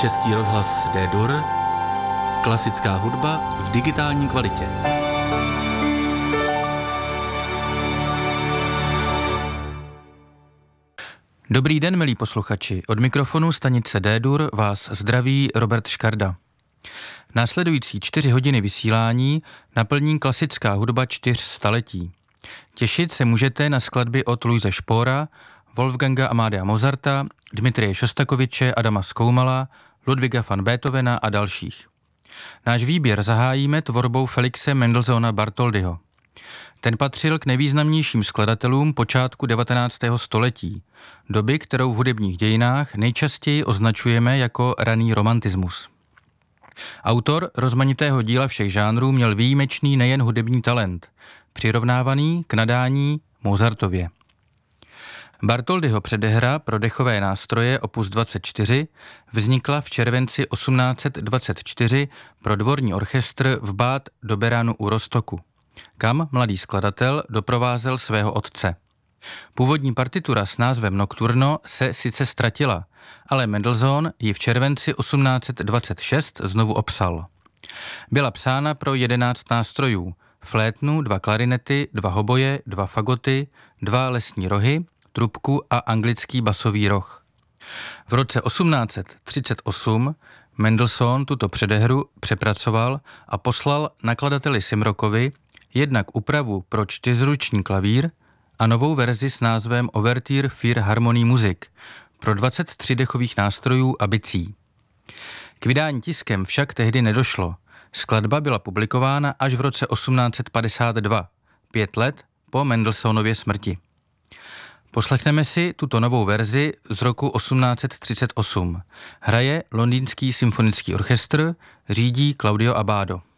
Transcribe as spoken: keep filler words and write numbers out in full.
Český rozhlas D-Dur, klasická hudba v digitální kvalitě. Dobrý den, milí posluchači. Od mikrofonu stanice D-Dur vás zdraví Robert Škarda. Následující čtyři hodiny vysílání naplní klasická hudba čtyř staletí. Těšit se můžete na skladby od Luise Spohra, Wolfganga Amadea Mozarta, Dmitrije Šostakoviče, Adama Skoumala, Ludwiga van Beethovena a dalších. Náš výběr zahájíme tvorbou Felixe Mendelssohna Bartholdyho. Ten patřil k nejvýznamnějším skladatelům počátku devatenáctého století, doby, kterou v hudebních dějinách nejčastěji označujeme jako raný romantismus. Autor rozmanitého díla všech žánrů měl výjimečný nejen hudební talent, přirovnávaný k nadání Mozartově. Bartholdyho předehra pro dechové nástroje opus dvacet čtyři vznikla v červenci osmnáct set dvacet čtyři pro dvorní orchestr v Bad Doberanu u Rostoku, kam mladý skladatel doprovázel svého otce. Původní partitura s názvem Nocturno se sice ztratila, ale Mendelssohn ji v červenci osmnáct set dvacet šest znovu opsal. Byla psána pro jedenáct nástrojů, flétnu, dva klarinety, dva hoboje, dva fagoty, dva lesní rohy, trubku a anglický basový roh. V roce osmnáct set třicet osm Mendelssohn tuto předehru přepracoval a poslal nakladateli Simrokovi jednak úpravu pro čtyřruční klavír a novou verzi s názvem Ouverture für Harmonie Musik pro dvacet tři dechových nástrojů a bicí. K vydání tiskem však tehdy nedošlo. Skladba byla publikována až v roce osmnáct set padesát dva, pět let po Mendelssohnově smrti. Poslechneme si tuto novou verzi z roku osmnáct set třicet osm. Hraje Londýnský symfonický orchestr, řídí Claudio Abbado.